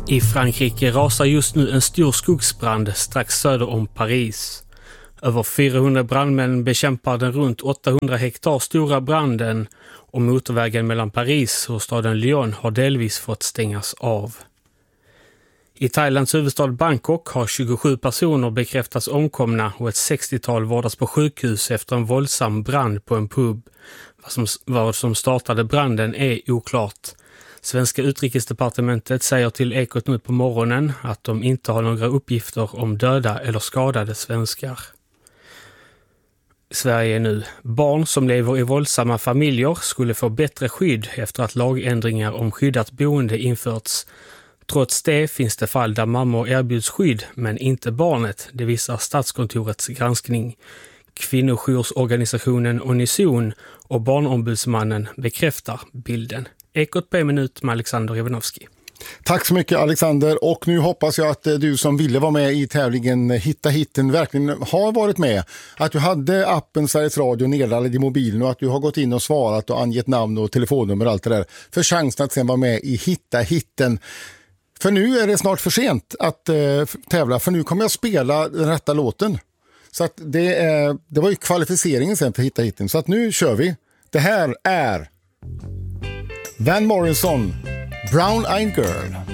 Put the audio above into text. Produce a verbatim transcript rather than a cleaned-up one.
I Frankrike rasar just nu en stor skogsbrand strax söder om Paris. Över fyrahundra brandmän bekämpar den runt åttahundra hektar stora branden och motorvägen mellan Paris och staden Lyon har delvis fått stängas av. I Thailands huvudstad Bangkok har tjugosju personer bekräftats omkomna och ett sextiotal vårdas på sjukhus efter en våldsam brand på en pub. Vad som, vad som startade branden är oklart. Svenska utrikesdepartementet säger till Ekot nu på morgonen att de inte har några uppgifter om döda eller skadade svenskar. Sverige nu. Barn som lever i våldsamma familjer skulle få bättre skydd efter att lagändringar om skyddat boende införts. Trots det finns det fall där mammor erbjuds skydd men inte barnet, det visar Statskontorets granskning. Kvinnojorsorganisationen Unison och Barnombudsmannen bekräftar bilden. Ekot på en minut med Alexander Ivanovski. Tack så mycket Alexander, och nu hoppas jag att du som ville vara med i tävlingen Hitta hitten verkligen har varit med. Att du hade appen Sveriges Radio nedladdad i mobilen och att du har gått in och svarat och angett namn och telefonnummer och allt det där. För chansen att sen vara med i Hitta hitten. För nu är det snart för sent att uh, tävla, för nu kommer jag spela den rätta låten. Så att det, är, det var ju kvalificeringen sen för Hitta hitten. Så att nu kör vi. Det här är Van Morrison, Brown Eyed Girl.